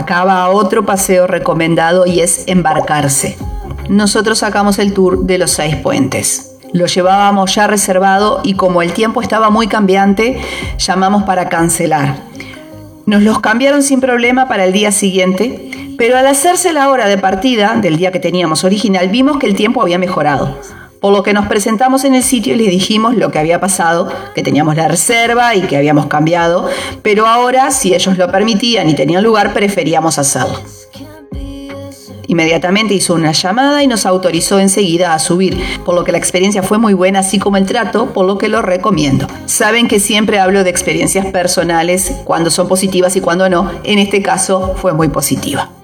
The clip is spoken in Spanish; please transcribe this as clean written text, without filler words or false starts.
Acá va otro paseo recomendado y es embarcarse. Nosotros sacamos el tour de los 6 puentes. Lo llevábamos ya reservado y como el tiempo estaba muy cambiante, llamamos para cancelar. Nos los cambiaron sin problema para el día siguiente, pero al hacerse la hora de partida del día que teníamos original, vimos que el tiempo había mejorado. Por lo que nos presentamos en el sitio y les dijimos lo que había pasado, que teníamos la reserva y que habíamos cambiado, pero ahora, si ellos lo permitían y tenían lugar, preferíamos hacerlo. Inmediatamente hizo una llamada y nos autorizó enseguida a subir, por lo que la experiencia fue muy buena, así como el trato, por lo que lo recomiendo. Saben que siempre hablo de experiencias personales, cuando son positivas y cuando no. En este caso fue muy positiva.